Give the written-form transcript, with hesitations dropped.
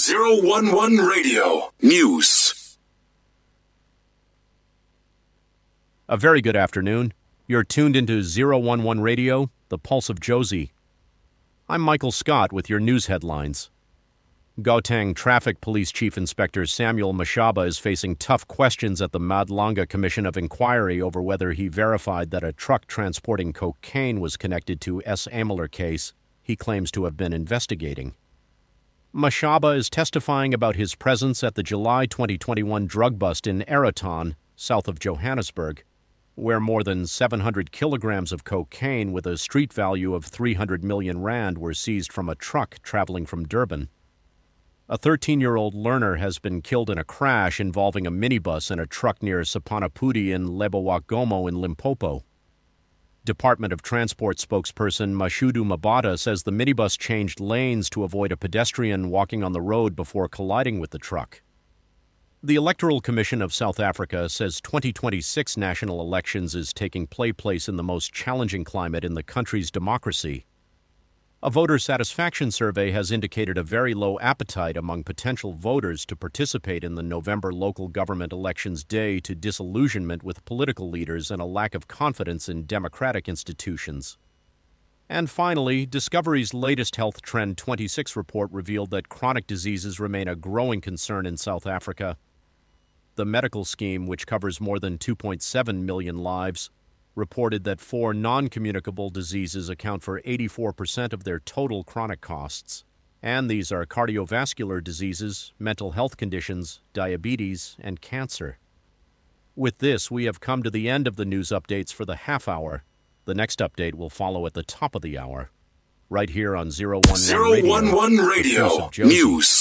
011 Radio News. A very good afternoon. You're tuned into 011 Radio, the Pulse of Josie. I'm Michael Scott with your news headlines. Gauteng Traffic Police Chief Inspector Samuel Mashaba is facing tough questions at the Madlanga Commission of Inquiry over whether he verified that a truck transporting cocaine was connected to S. Ameler case he claims to have been investigating. Mashaba is testifying about his presence at the July 2021 drug bust in Araton, south of Johannesburg, where more than 700 kilograms of cocaine with a street value of 300 million rand were seized from a truck traveling from Durban. A 13-year-old learner has been killed in a crash involving a minibus and a truck near Sapanapudi in Lebowakgomo in Limpopo. Department of Transport spokesperson Mashudu Mabata says the minibus changed lanes to avoid a pedestrian walking on the road before colliding with the truck. The Electoral Commission of South Africa says 2026 national elections is taking place in the most challenging climate in the country's democracy. A voter satisfaction survey has indicated a very low appetite among potential voters to participate in the November local government elections day to disillusionment with political leaders and a lack of confidence in democratic institutions. And finally, Discovery's latest Health Trend 26 report revealed that chronic diseases remain a growing concern in South Africa. The medical scheme, which covers more than 2.7 million lives, reported that 4 non-communicable diseases account for 84% of their total chronic costs. And these are cardiovascular diseases, mental health conditions, diabetes, and cancer. With this, we have come to the end of the news updates for the half hour. The next update will follow at the top of the hour, right here on 011 Radio. 011 Radio News.